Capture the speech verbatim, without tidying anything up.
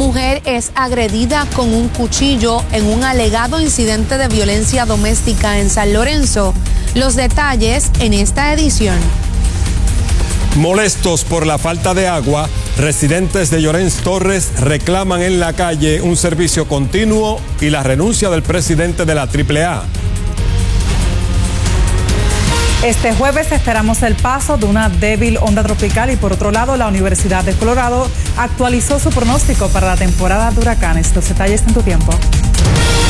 Mujer es agredida con un cuchillo en un alegado incidente de violencia doméstica en San Lorenzo. Los detalles en esta edición. Molestos por la falta de agua, residentes de Llorens Torres reclaman en la calle un servicio continuo y la renuncia del presidente de la triple A. Este jueves esperamos el paso de una débil onda tropical y por otro lado la Universidad de Colorado actualizó su pronóstico para la temporada de huracanes. Los detalles en tu tiempo.